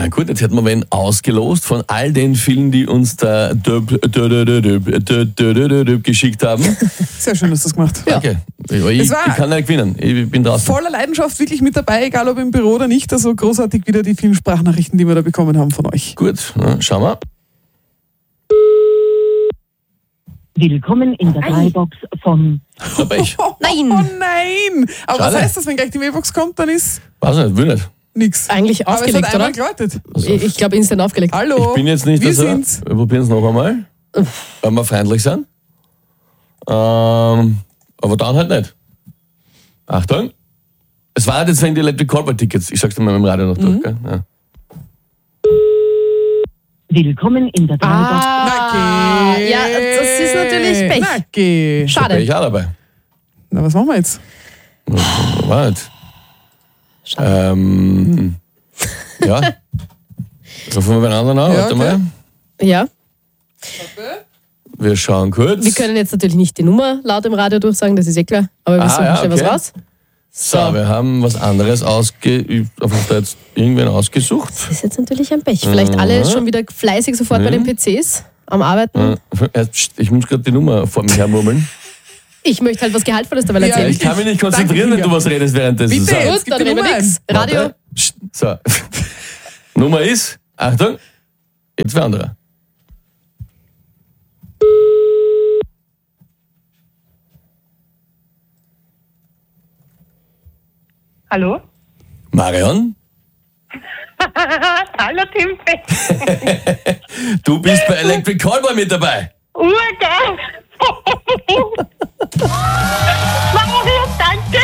Na gut, jetzt hätten wir wen ausgelost von all den vielen, die uns da geschickt haben. Sehr schön, dass du das gemacht hast. Danke. Ich kann nicht gewinnen. Ich bin draußen. Voller Leidenschaft wirklich mit dabei, egal ob im Büro oder nicht. Also großartig wieder die vielen Sprachnachrichten, die wir da bekommen haben von euch. Gut, schauen wir. Willkommen in der Mailbox von... Nein. Oh nein! Aber Schade. was heißt das, wenn gleich die Mailbox kommt, dann ist Weiß nicht, will nicht. nichts. Eigentlich aufgelegt, Aber es hat einmal oder? geläutet. Ich glaube, instant aufgelegt. Hallo, Ich bin jetzt nicht wir so. sind's. Wir probieren es noch einmal. Wenn wir freundlich sind. Aber dann halt nicht. Achtung. Es war jetzt wegen die Electric Callboy Tickets. Ich sag's dir mal im Radio noch durch. Gell? Ja. Willkommen in der Mailbox. Ja, das ist natürlich Pech. Na geh. Da bin Schade. ich auch dabei. Na, was machen wir jetzt? Warte. Ja. Rufen wir beieinander an. Ja, Warte mal. Ja, Wir schauen kurz. wir können jetzt natürlich nicht die Nummer laut im Radio durchsagen, das ist eh klar. Aber wir suchen schnell was raus. So, wir haben was anderes Haben wir da jetzt irgendwen ausgesucht? Das ist jetzt natürlich ein Pech. Vielleicht alle schon wieder fleißig sofort bei den PCs am Arbeiten. Ich muss gerade die Nummer vor mir hermurmeln. Ich möchte halt was Gehaltvolles dabei Ja, erzählen. Ich kann mich nicht konzentrieren, Danke, wenn du was redest währenddessen. Bitte. So. Gut, Gib dann die reden wir Nummer nix. Radio. Warte. So. Nummer ist, Achtung, jetzt wer andere. Hallo? Marion, Hallo Timpe. du bist bei Electric Callboy mit dabei. Urgeil. Mario, danke.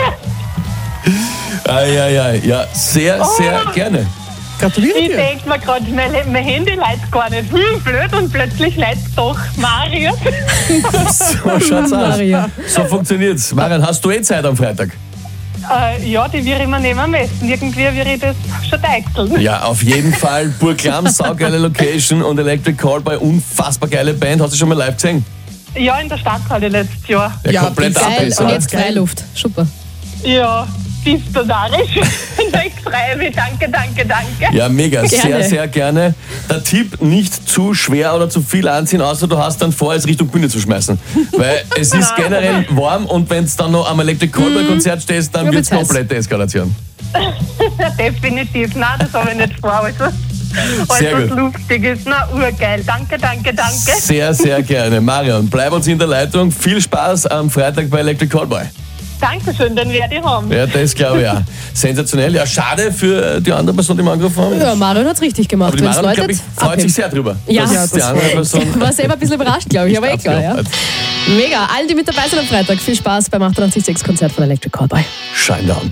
Ja, sehr gerne. Gratuliere Ich dir. denke mir gerade, mein Handy leitet gar nicht. Blöd und plötzlich leitet doch. Mario. So schaut's aus. Mario. So funktioniert's. Marion, hast du Zeit am Freitag? Ja, die wir immer nehmen am besten. Irgendwie würde ich das schon deichseln. Ja, auf jeden Fall. Burglam, saugeile Location und Electric Callboy, unfassbar geile Band. Hast du schon mal live gesehen? Ja, in der Stadthalle letztes Jahr. Ja, komplett geil. Geil, Abriss, und oder? jetzt Freiluft. Super. Ja, bist du narrisch? Ich freue mich. Danke. Ja, mega. Gerne. Sehr gerne. Der Tipp, nicht zu schwer oder zu viel anziehen, außer du hast dann vor, es Richtung Bühne zu schmeißen. Weil es ist generell warm und wenn du dann noch am Electric Callboy Konzert stehst, dann Ja, wird's wird's heiß. komplette Eskalation. Definitiv. Nein, das habe ich nicht vor. Also Sehr was gut. Lustiges. Na, urgeil. Danke. Sehr gerne. Marion, bleib uns in der Leitung. Viel Spaß am Freitag bei Electric Callboy. Dankeschön, den werde ich haben. Ja, das glaube ich auch. Sensationell. Ja, schade für die andere Person, die wir angerufen haben. Ja, Marion hat's richtig gemacht. Aber die Wenn's Marion, glaube läutet, ich, freut abheben. sich sehr drüber. Ja, dass die andere Person war selber ein bisschen überrascht, glaube ich, aber eh klar, ja. abgehoben hat. Mega. Allen, die mit dabei sind am Freitag, viel Spaß beim 88.6 Konzert von Electric Callboy. Shinedown.